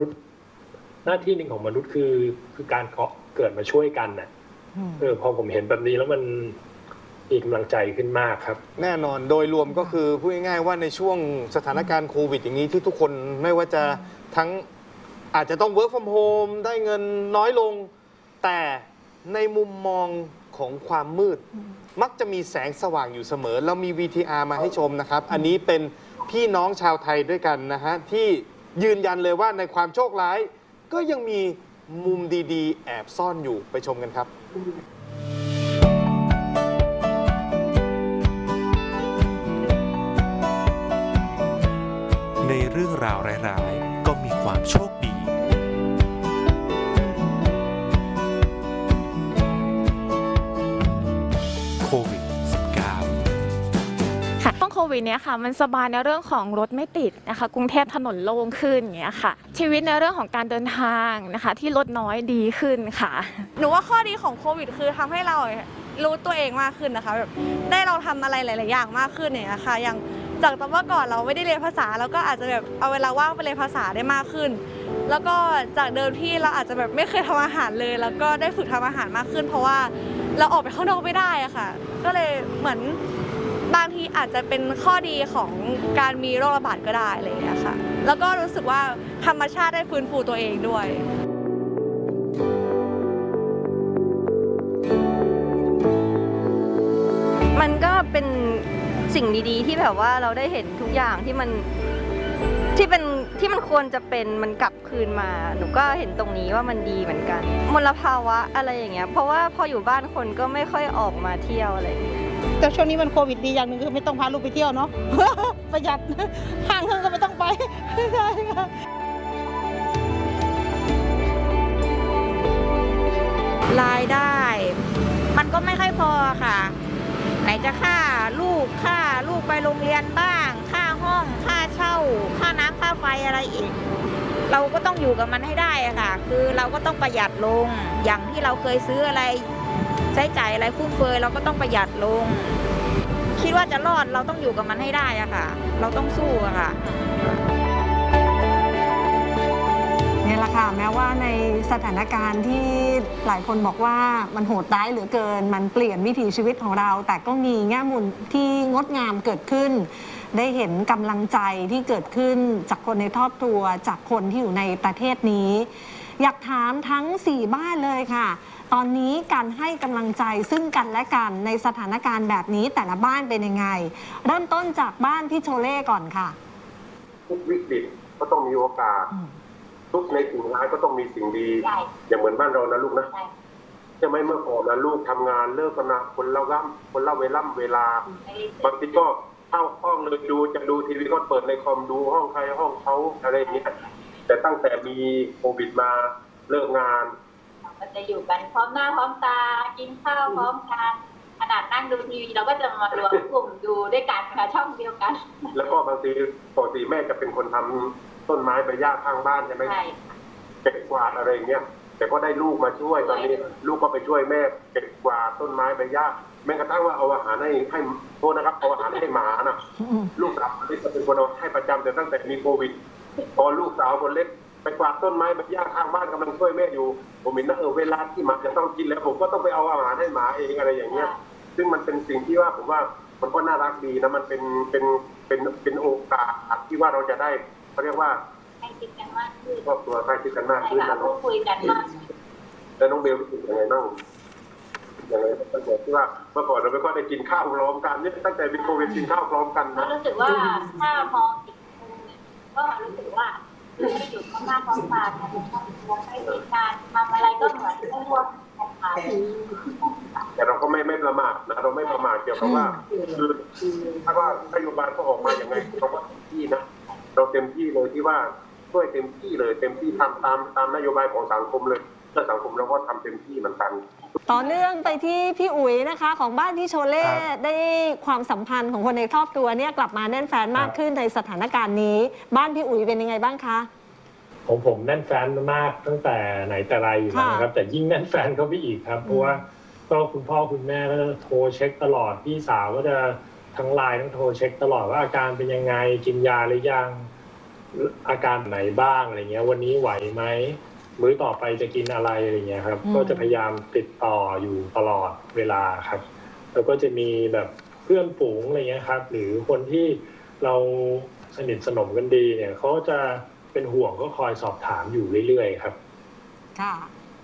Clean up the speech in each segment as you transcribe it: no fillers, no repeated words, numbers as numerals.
หน้าที่หนึ่งของมนุษย์คือการเกิดมาช่วยกันน่ะพอผมเห็นแบบนี้แล้วมันมีกำลังใจขึ้นมากครับแน่นอนโดยรวมก็คือพูดง่ายๆว่าในช่วงสถานการณ์โควิดอย่างนี้ที่ทุกคนไม่ว่าจะทั้งอาจจะต้อง work from home ได้เงินน้อยลงแต่ในมุมมองของความมืดมักจะมีแสงสว่างอยู่เสมอเรามี VTR มาให้ชมนะครับอันนี้เป็นพี่น้องชาวไทยด้วยกันนะฮะที่ยืนยันเลยว่าในความโชคร้ายก็ยังมีมุมดีๆแอบซ่อนอยู่ไปชมกันครับในเรื่องราวร้ายๆก็มีความโชคดีโควิด -19 ช่วงโควิดเนี้ยค่ะมันสบายในเรื่องของรถไม่ติดนะคะกรุงเทพถนนโล่งขึ้นอย่างเงี้ยค่ะชีวิตในเรื่องของการเดินทางนะคะที่รถน้อยดีขึ้นค่ะหนูว่าข้อดีของโควิดคือทำให้เรารู้ตัวเองมากขึ้นนะคะแบบได้เราทำอะไรหลายๆอย่างมากขึ้นเนี่ยค่ะอย่างจากตอนเมื่อก่อนเราไม่ได้เรียนภาษาแล้วก็อาจจะแบบเอาเวลาว่างไปเรียนภาษาได้มากขึ้นแล้วก็จากเดิมที่เราอาจจะแบบไม่เคยทำอาหารเลยแล้วก็ได้ฝึกทำอาหารมากขึ้นเพราะว่าเราออกไปข้างนอกไม่ได้อะค่ะก็เลยเหมือนบางทีอาจจะเป็นข้อดีของการมีโรคระบาดก็ได้อะไรอย่างเงี้ยค่ะแล้วก็รู้สึกว่าธรรมชาติได้ฟื้นฟูตัวเองด้วยมันก็เป็นสิ่งดีๆที่แบบว่าเราได้เห็นทุกอย่างที่มันควรจะเป็นมันกลับคืนมาหนูก็เห็นตรงนี้ว่ามันดีเหมือนกันมลภาวะอะไรอย่างเงี้ยเพราะว่าพออยู่บ้านคนก็ไม่ค่อยออกมาเที่ยวอะไรอย่างเงี้ยแต่ช่วงนี้มันโควิดดีอย่างหนึ่งคือไม่ต้องพาลูกไปเที่ยวเนาะ ประหยัดห้างก็ไม่ต้องไปใช่ค่ะรายได้มันก็ไม่ค่อยพอค่ะไหนจะค่าลูกไปโรงเรียนบ้างค่าห้องค่าเช่าค่าน้ำค่าไฟอะไรอีกเราก็ต้องอยู่กับมันให้ได้อะค่ะคือเราก็ต้องประหยัดลงอย่างที่เราเคยซื้ออะไรใช้จ่ายอะไรฟุ่มเฟือยเราก็ต้องประหยัดลงคิดว่าจะรอดเราต้องอยู่กับมันให้ได้อะค่ะเราต้องสู้อะค่ะนี่แหละค่ะแม้ว่าในสถานการณ์ที่หลายคนบอกว่ามันโหดร้ายเหลือเกินมันเปลี่ยนวิถีชีวิตของเราแต่ก็มีแง่มุมที่งดงามเกิดขึ้นได้เห็นกำลังใจที่เกิดขึ้นจากคนในครอบครัวจากคนที่อยู่ในประเทศนี้อยากถามทั้ง4บ้านเลยค่ะตอนนี้การให้กำลังใจซึ่งกันและกันในสถานการณ์แบบนี้แต่ละบ้านเป็นยังไงเริ่มต้นจากบ้านพี่โชเล่ก่อนค่ะทุกวิกฤตก็ต้องมีโอกาสทุกในสิ่งร้ายก็ต้องมีสิ่งดีอย่างเหมือนบ้านเรานะลูกนะจะไม่เมื่อก่อนนะลูกทำงานเลิกกันนะคนเล่าเวลาบางทีก็เข้าห้องเลยจะดูทีวีก็เปิดในคอมดูห้องใครห้องเขาอะไรอย่างเงี้ยแต่ตั้งแต่มีโควิดมาเลิกงานมันจะอยู่กันพร้อมหน้าพร้อมตากินข้าวพร้อมกันขนาดนั่งดูทีวีเราก็จะมารวมกลุ่มดูด้วยกันค่ะช่องเดียวกันแล้วก็บางทีปกติแม่จะเป็นคนทำต้นไม้ใบหญ้าข้างบ้านใช่ไหมเก็บกวาดอะไรอย่างเงี้ยแต่ก็ได้ลูกมาช่วยตอนนี้ลูกก็ไปช่วยแม่เก็บกวาดต้นไม้ใบหญ้าแม้กระทั่งว่าเอาอาหารให้โทษนะครับเอาอาหารให้หมานะลูกสาวคนเล็กจะเป็นคนเอาให้ประจำแต่ตั้งแต่มีโควิดพอลูกสาวคนเล็กไปกวาดต้นไม้ใบหญ้าข้างบ้านกำลังช่วยแม่อยู่ผมเห็นนะเวลาที่หมาจะต้องกินแล้วผมก็ต้องไปเอาอาหารให้หมาเองอะไรอย่างเงี้ยซึ่งมันเป็นสิ่งที่ว่าผมว่ามันก็น่ารักดีนะมันเป็นโอกาสที่ว่าเราจะได้เขาเรียกว่าใกล้ชิดกันมากขึ้นครอบครัวใกล้ชิดกันมากขึ้นนะพูดคุยกันมากแล้วน้องเบลรู้สึกยังไงบ้างยังไงตั้งแต่ที่ว่าเมื่อก่อนเราไม่ค่อยได้กินข้าวพร้อมกันเนี่ยตั้งแต่มีโควิดกินข้าวพร้อมกันนะรู้สึกว่าถ้ามองอีกมุมนึงก็รู้สึกว่าไม่อยู่ข้างหน้าพร้อมตากันไม่มีการทำอะไรก็เหมือนไม่ร่วมกันแต่เราก็ไม่ประมาทนะเราไม่ประมาทเกี่ยวกับว่าคือถ้าว่านโยบายก็ออกมาอย่างไงเราก็เต็มที่นะเราเต็มที่เลยที่ว่าช่วยเต็มที่เลยเต็มที่ทำตามนโยบายของสังคมเลยเพื่อสังคมเราก็ทำเต็มที่เหมือนกันต่อเนื่องไปที่พี่อุ๋ยนะคะของบ้านพี่โชเล่ได้ความสัมพันธ์ของคนในครอบครัวเนี่ยกลับมาแน่นแฟนมากขึ้นในสถานการณ์นี้บ้านพี่อุ๋ยเป็นยังไงบ้างคะผมแน่นแฟนมากตั้งแต่ไหนแต่ไรอยู่แล้วนะครับแต่ยิ่งแน่นแฟนเขาไปอีกครับเพราะว่าก็คุณพ่อคุณแม่ก็จะโทรเช็คตลอดพี่สาวก็จะทั้งไลน์ทั้งโทรเช็คตลอดว่าอาการเป็นยังไงกินยาหรือยังอาการไหนบ้างอะไรเงี้ยวันนี้ไหวไหมมื้อต่อไปจะกินอะไรอะไรเงี้ยครับก็จะพยายามติดต่ออยู่ตลอดเวลาครับแล้วก็จะมีแบบเพื่อนฝูงอะไรเงี้ยครับหรือคนที่เราสนิทสนมกันดีเนี่ยเขาจะเป็นห่วงก็คอยสอบถามอยู่เรื่อยๆครับค่ะ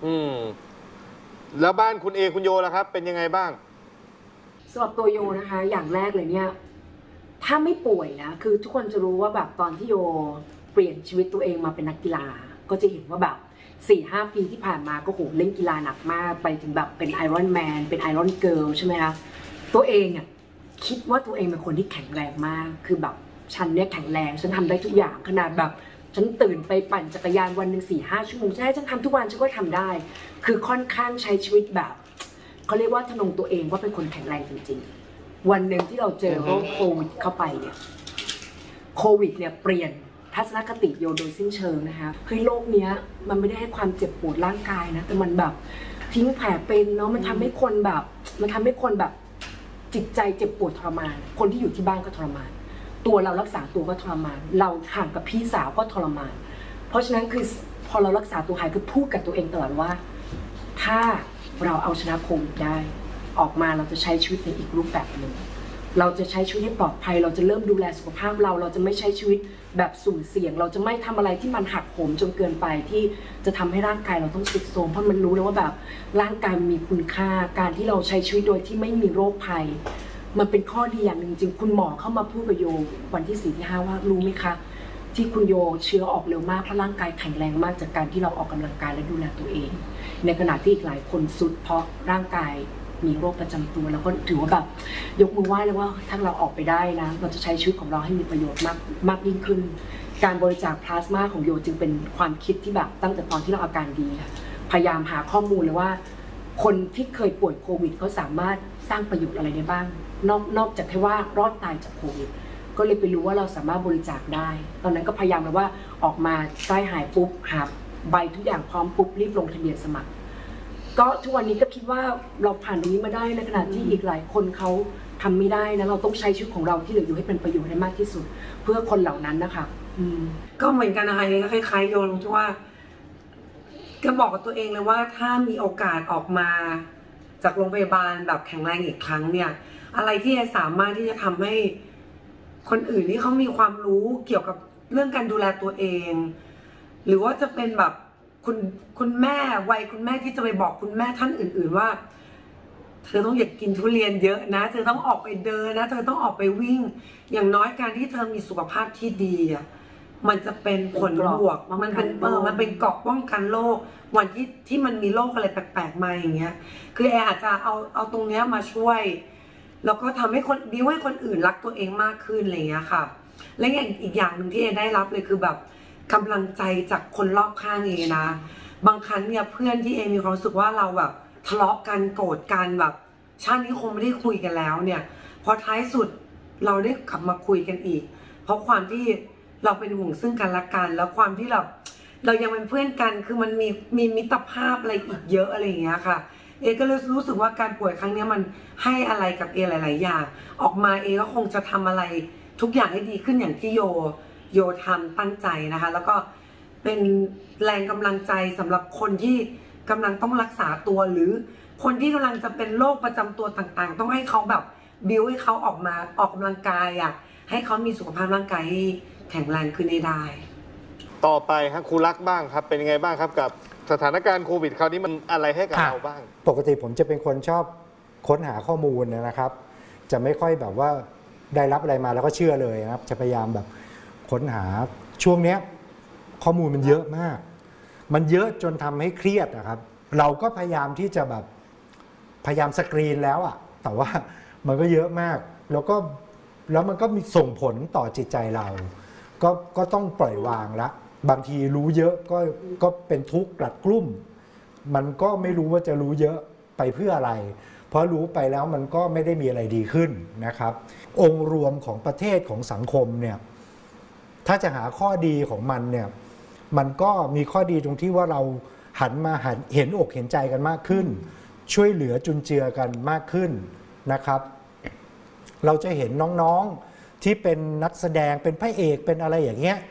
แล้วบ้านคุณเอคุณโยล่ะครับเป็นยังไงบ้างสำหรับตัวโยนะคะอย่างแรกเลยเนี่ยถ้าไม่ป่วยนะคือทุกคนจะรู้ว่าแบบตอนที่โยเปลี่ยนชีวิตตัวเองมาเป็นนักกีฬาก็จะเห็นว่าแบบ 4-5 ปีที่ผ่านมาก็โหเล่นกีฬาหนักมากไปถึงแบบเป็นไอรอนแมนเป็นไอรอนเกิร์ลใช่ไหมคะตัวเองอ่ะคิดว่าตัวเองเป็นคนที่แข็งแรงมากคือแบบฉันเนี่ยแข็งแรงฉันทำได้ทุกอย่างขนาดแบบฉันตื่นไปปั่นจักรยานวันหนึ่ง 4-5 ชั่วโมงใช่ฉันทำทุกวันฉันก็ทำได้คือค่อนข้างใช้ชีวิตแบบเขาเรียกว่าทะนงตัวเองว่าเป็นคนแข็งแรงจริงๆวันหนึ่งที่เราเจอโรคโควิดเข้าไปเนี่ยโควิดเนี่ยเปลี่ยนทัศนคติโยโดยสิ้นเชิงนะคะเฮ้ยโรคเนี้ยมันไม่ได้ให้ความเจ็บปวดร่างกายนะแต่มันแบบทิ้งแผลเป็นเนาะมันทำให้คนแบบจิตใจเจ็บปวดทรมานคนที่อยู่ที่บ้านก็ทรมานตัวเรารักษาตัวก็ทรมานเราห่างกับพี่สาวก็ทรมานเพราะฉะนั้นคือพอเรารักษาตัวหายคือพูดกับตัวเองตลอดว่าถ้าเราเอาชนะโควิดได้ออกมาเราจะใช้ชีวิตในอีกรูปแบบหนึ่งเราจะใช้ชีวิตให้ปลอดภัยเราจะเริ่มดูแลสุขภาพเราจะไม่ใช้ชีวิตแบบสุ่มเสี่ยงเราจะไม่ทำอะไรที่มันหักโหมจนเกินไปที่จะทำให้ร่างกายเราต้องทรุดโทรมเพราะมันรู้แล้วว่าแบบร่างกายมันมีคุณค่าการที่เราใช้ชีวิตโดยที่ไม่มีโรคภัยมันเป็นข้อดีอย่างหนึ่งจริงคุณหมอเข้ามาพูดกับโยวันที่ 4-5 ว่ารู้ไหมคะที่คุณโยเชื้อออกเร็วมากเพราะร่างกายแข็งแรงมากจากการที่เราออกกำลังกายและดูแลตัวเองในขณะที่อีกหลายคนสุดเพราะร่างกายมีโรคประจำตัวแล้วก็ถือว่าแบบยกมือไหว้เลยว่าถ้าเราออกไปได้นะเราจะใช้ชีวิตของเราให้มีประโยชน์มากยิ่งขึ้นการบริจาคพลาสมาของโยจึงเป็นความคิดที่แบบตั้งแต่ตอนที่เราอาการดีพยายามหาข้อมูลเลยว่าคนที่เคยป่วยโควิดเขาสามารถสร้างประโยชน์อะไรได้บ้างนอกจากแค่ว่ารอดตายจากโควิดก็เลยไปรู้ว่าเราสามารถบริจาคได้ตอนนั้นก็พยายามเลยว่าออกมาใกล้หายปุ๊บหาใบทุกอย่างพร้อมปุ๊บรีบลงทะเบียนสมัครก็ทุกวันนี้ก็คิดว่าเราผ่านตรงนี้มาได้ในขณะที่อีกหลายคนเขาทำไม่ได้นะเราต้องใช้ชีวิตของเราที่เหลืออยู่ให้เป็นประโยชน์ให้มากที่สุดเพื่อคนเหล่านั้นนะคะก็เหมือนกันนะคะก็คล้ายๆโยนที่ว่าก็บอกกับตัวเองเลยว่าถ้ามีโอกาสออกมาจากโรงพยาบาลแบบแข็งแรงอีกครั้งเนี่ยอะไรที่จะสามารถที่จะทำให้คนอื่นที่เขามีความรู้เกี่ยวกับเรื่องการดูแลตัวเองหรือว่าจะเป็นแบบคุณแม่วัยคุณแม่ที่จะไปบอกคุณแม่ท่านอื่นๆว่าเธอต้องอย่ากินทุเรียนเยอะนะเธอต้องออกไปเดินนะเธอต้องออกไปวิ่งอย่างน้อยการที่เธอมีสุขภาพที่ดีอ่ะมันจะเป็นผลบวกมันเป็นเกราะป้องกันโรควันที่มันมีโรคอะไรแปลกๆมาอย่างเงี้ยคือแอร์อาจจะเอาตรงเนี้ยมาช่วยแล้วก็ทำให้คนดีให้คนอื่นรักตัวเองมากขึ้นอะไรเงี้ยค่ะและอีกอย่างหนึ่งที่แอร์ได้รับเลยคือแบบกำลังใจจากคนรอบข้างเองนะบางครั้งเนี่ยเพื่อนที่เอมีความรู้สึกว่าเราแบบทะเลาะกันโกรธกันแบบชาตินี้คงไม่ได้คุยกันแล้วเนี่ยพอท้ายสุดเราได้กลับมาคุยกันอีกเพราะความที่เราเป็นห่วงซึ่งกันและกันแล้วความที่เรายังเป็นเพื่อนกันคือมันมีมิตรภาพอะไรอีกเยอะอะไรอย่างเงี้ยค่ะเอก็เลยรู้สึกว่าการป่วยครั้งนี้มันให้อะไรกับเอหลายๆอย่างออกมาเอก็คงจะทำอะไรทุกอย่างให้ดีขึ้นอย่างที่โยทำตั้งใจนะคะแล้วก็เป็นแรงกำลังใจสำหรับคนที่กำลังต้องรักษาตัวหรือคนที่กำลังจะเป็นโรคประจำตัวต่างๆต้องให้เขาแบบบิ้วให้เขาออกมาออกกำลังกายอ่ะให้เขามีสุขภาพร่างกายที่แข็งแรงขึ้นได้ต่อไปครับครูรักบ้างครับเป็นยังไงบ้างครับกับสถานการณ์โควิดคราวนี้มันอะไรให้กับเราบ้างปกติผมจะเป็นคนชอบค้นหาข้อมูลนะครับจะไม่ค่อยแบบว่าได้รับอะไรมาแล้วก็เชื่อเลยนะครับจะพยายามแบบค้นหาช่วงนี้ข้อมูลมันเยอะมากมันเยอะจนทำให้เครียดนะครับเราก็พยายามที่จะแบบพยายามสกรีนแล้วอะแต่ว่ามันก็เยอะมากแล้วมันก็มีส่งผลต่อจิตใจเราก็ต้องปล่อยวางละบางทีรู้เยอะก็เป็นทุกข์กลัดกลุ้มมันก็ไม่รู้ว่าจะรู้เยอะไปเพื่ออะไรเพราะรู้ไปแล้วมันก็ไม่ได้มีอะไรดีขึ้นนะครับองค์รวมของประเทศของสังคมเนี่ยถ้าจะหาข้อดีของมันเนี่ยมันก็มีข้อดีตรงที่ว่าเราหันมาเห็นอกเห็นใจกันมากขึ้นช่วยเหลือจุนเจือกันมากขึ้นนะครับเราจะเห็นน้องๆที่เป็นนักแสดงเป็นพระเอกเป็นอะไรอย่างเงี้ยไป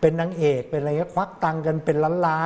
เป็นนางเอกเป็นอะไรเงี้ยควักตังค์กันเป็นล้าน